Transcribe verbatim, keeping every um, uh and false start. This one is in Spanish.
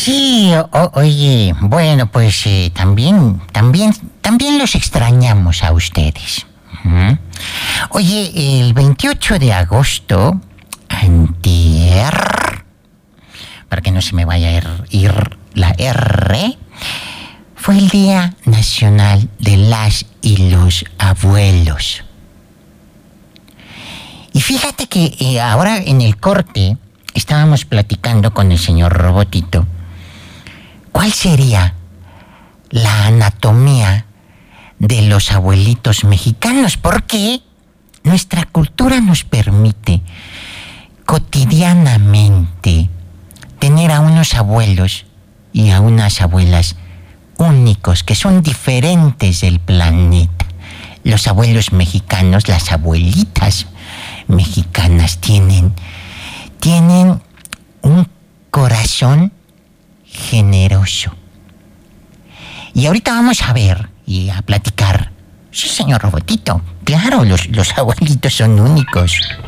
Sí, o- oye, bueno, pues eh, también, también, también los extrañamos a ustedes. Ujú. Oye, el veintiocho de agosto, antier, para que no se me vaya a ir, ir la R, fue el Día Nacional de las y los Abuelos. Y fíjate que eh, ahora en el corte estábamos platicando con el señor Robotito. ¿Cuál sería la anatomía de los abuelitos mexicanos? Porque nuestra cultura nos permite cotidianamente tener a unos abuelos y a unas abuelas únicos, que son diferentes del planeta. Los abuelos mexicanos, las abuelitas mexicanas tienen, tienen un corazón generoso. Y ahorita vamos a ver y a platicar. Sí, señor Robotito, claro, los, los abuelitos son únicos.